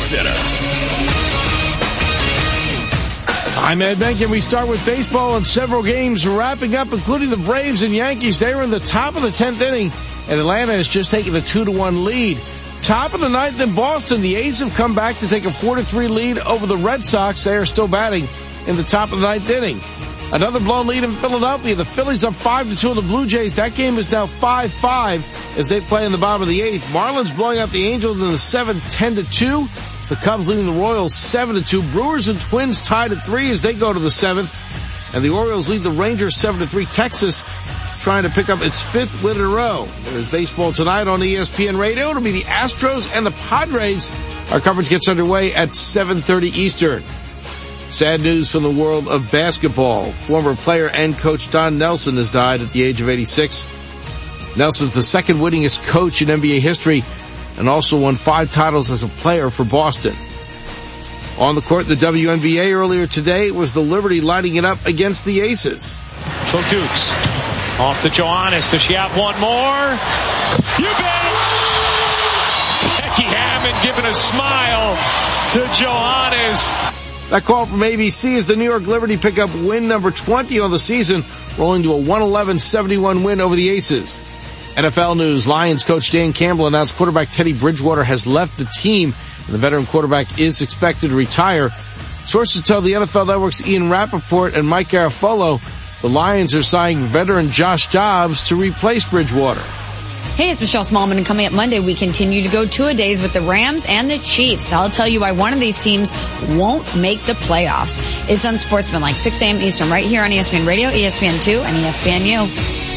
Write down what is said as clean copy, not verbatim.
Center. I'm Ed Benkin. We start with baseball and several games wrapping up, including the Braves and Yankees. They were in the top of the 10th inning, and Atlanta has just taken a 2-1 lead. Top of the ninth in Boston, the A's have come back to take a 4-3 lead over the Red Sox. They are still batting in the top of the ninth inning. Another blown lead in Philadelphia. The Phillies up 5-2 on the Blue Jays. That game is now 5-5 as they play in the bottom of the eighth. Marlins blowing out the Angels in the seventh, 10-2. It's the Cubs leading the Royals 7-2. Brewers and Twins tied at 3 as they go to the seventh. And the Orioles lead the Rangers 7-3. Texas trying to pick up its 5th win in a row. There's baseball tonight on ESPN Radio. It'll be the Astros and the Padres. Our coverage gets underway at 7:30 Eastern. Sad news from the world of basketball. Former player and coach Don Nelson has died at the age of 86. Nelson's the second winningest coach in NBA history and also won 5 titles as a player for Boston. On the court in the WNBA earlier today was the Liberty lighting it up against the Aces. So Dukes off to Johannes. Does she have one more? You bet! Becky Hammond giving a smile to Johannes. That call from ABC is the New York Liberty pick up win number 20 on the season, rolling to a 111-71 win over the Aces. NFL news, Lions coach Dan Campbell announced quarterback Teddy Bridgewater has left the team, and the veteran quarterback is expected to retire. Sources tell the NFL Network's Ian Rappaport and Mike Garafolo the Lions are signing veteran Josh Dobbs to replace Bridgewater. Hey, it's Michelle Smallman, and coming up Monday, we continue to go 2-a-days with the Rams and the Chiefs. I'll tell you why one of these teams won't make the playoffs. It's Unsportsmanlike, 6 a.m. Eastern, right here on ESPN Radio, ESPN2, and ESPNU.